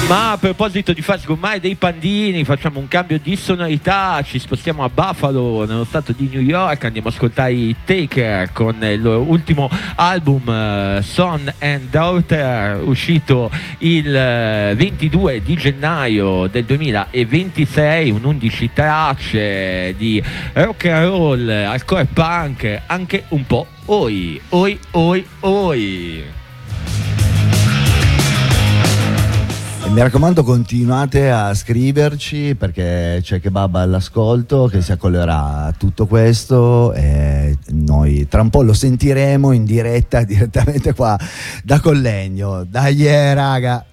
Ma a proposito di far sgommare dei pandini, facciamo un cambio di sonorità, ci spostiamo a Buffalo, nello stato di New York, andiamo ad ascoltare i Taker con il loro ultimo album Son and Daughter, uscito il 22 di gennaio del 2026, un 11 tracce di rock and roll, hardcore punk, anche un po' oi. Mi raccomando, continuate a scriverci perché c'è Kebab all'ascolto che si accoglierà a tutto questo e noi tra un po' lo sentiremo in diretta direttamente qua da Collegno. Dai raga!